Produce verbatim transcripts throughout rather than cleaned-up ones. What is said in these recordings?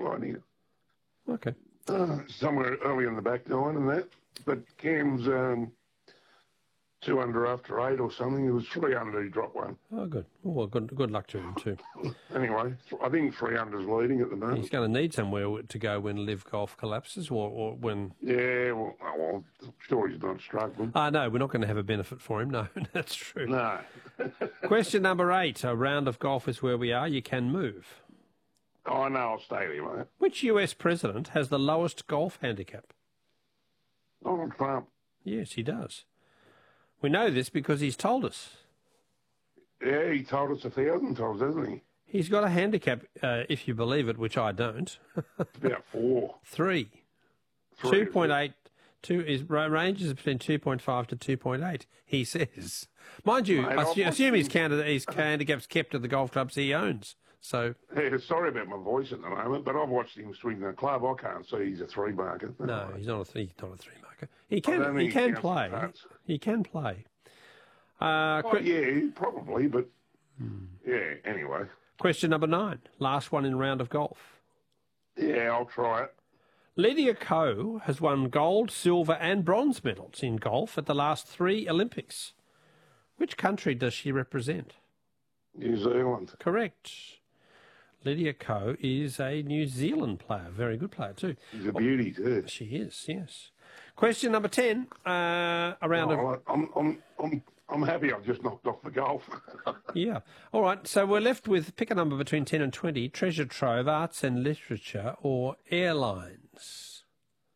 idea. Okay. Uh, somewhere early in the back nine and that. But Cam's um, two under after eight or something. It was three under, he dropped one. Oh, good. Well, good good luck to him too. Anyway, I think three under's leading at the moment. He's going to need somewhere to go when Live Golf collapses or, or when... Yeah, well, oh, well, I'm sure he's not struggling. Ah, no, we're not going to have a benefit for him. No, that's true. No. Question number eight. A round of golf is where we are. You can move. Oh, no, I'll stay there, mate. Which U S president has the lowest golf handicap? Donald Trump. Yes, he does. We know this because he's told us. Yeah, he told us a thousand times, hasn't he? He's got a handicap, uh, if you believe it, which I don't. It's about four. Three. Three two point eight. Two is ranges between two point five to two point eight. He says, mind you, Mate, I I've assume, watched assume his, him- candidate, his handicap's kept at the golf clubs he owns. So Yeah, sorry about my voice at the moment, but I've watched him swing the club. I can't see he's a three marker. no, he's not a three, not a three marker. He don't can, think he he can counts play. for putts. He can play. Uh, Oh, que- yeah, probably, but Hmm. yeah, anyway. Question number nine. Last one in round of golf. Yeah, I'll try it. Lydia Ko has won gold, silver and bronze medals in golf at the last three Olympics. Which country does she represent? New Zealand. Correct. Lydia Ko is a New Zealand player. Very good player too. She's a beauty too. She is, yes. Question number ten. Uh, a round of... Oh, I'm, I'm, I'm, I'm happy I've just knocked off the golf. Yeah. All right, so we're left with pick a number between ten and twenty. Treasure trove, arts and literature or airlines?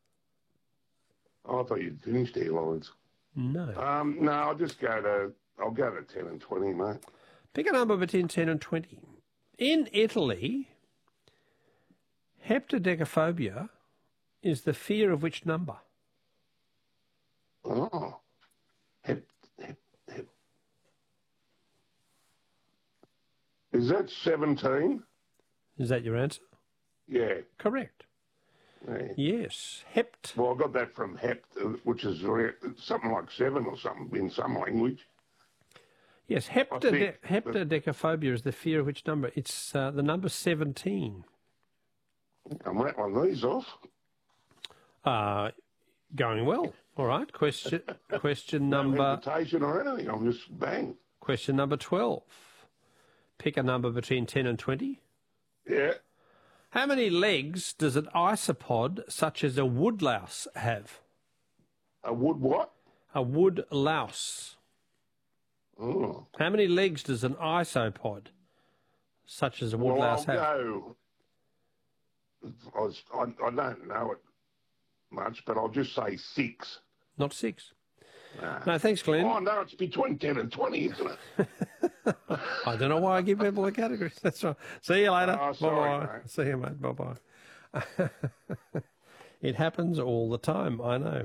Oh, I thought you'd finished airlines. No. Um, no, I'll just go to, I'll go to ten and twenty, mate. Pick a number between ten and twenty. In Italy, heptadecaphobia is the fear of which number? Oh. Hep, hep, hep. Is that seventeen? Is that your answer? Yeah. Correct. yeah. Yes. Hept. Well, I got that from Hep, uh, which is re- something like seven or something in some language. Yes, heptade- heptadecaphobia is the fear of which number? It's uh, the number seventeen. I'm rattling these off. Uh, going well. All right. Question question No number hesitation or anything. I'm just bang. question number twelve. Pick a number between ten and twenty. Yeah. How many legs does an isopod such as a woodlouse have? A wood what? A woodlouse. Oh. How many legs does an isopod such as a Well, I'll woodlouse have? go. I, was, I, I don't know it much, but I'll just say six. Not six. Nah. No, thanks, Glenn. Oh, no, it's between ten and twenty, isn't it? I don't know why I give people the categories. That's right. See you later. Oh, sorry, Bye-bye. mate. See you, mate. Bye-bye. It happens all the time, I know.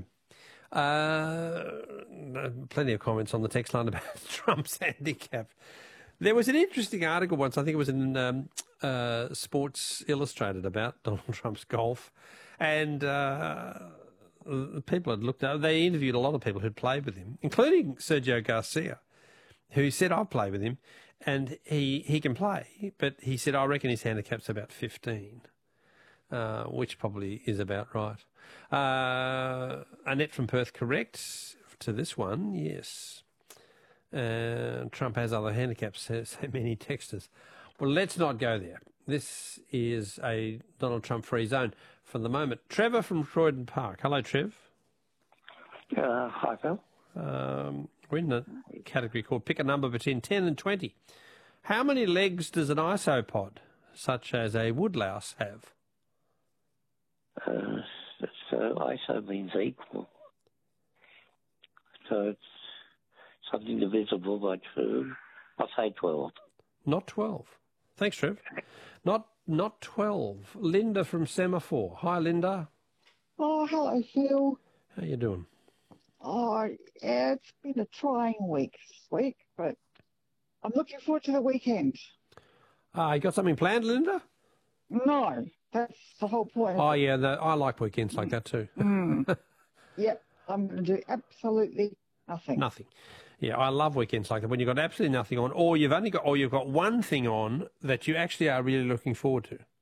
Uh, plenty of comments on the text line about Trump's handicap. There was an interesting article once, I think it was in um, uh, Sports Illustrated, about Donald Trump's golf. And uh, people had looked up, they interviewed a lot of people who'd played with him, including Sergio Garcia, who said, I've played with him, and he, he can play. But he said, I reckon his handicap's about fifteen, uh, which probably is about right. Uh, Annette from Perth, correct to this one, yes. Uh, Trump has other handicaps, so many texters. Well, let's not go there. This is a Donald Trump free zone for the moment. Trevor from Croydon Park. Hello, Trev. Uh, hi, Phil. Um, we're in a category called Pick a Number between ten and twenty. How many legs does an isopod, such as a woodlouse, have? Uh, so I S O means equal. So it's something divisible by two. I'll say twelve. Not twelve. Thanks, Trev. Not not twelve. Linda from Semaphore. Hi, Linda. Oh, hello, Phil. How you doing? Oh, yeah, it's been a trying week this week, but I'm looking forward to the weekend. Uh, you got something planned, Linda? No, that's the whole point. Oh, yeah, the, I like weekends like that too. Mm. Yep, I'm going to do absolutely nothing. Nothing. Yeah, I love weekends like that when you've got absolutely nothing on, or you've only got, or you've got one thing on that you actually are really looking forward to.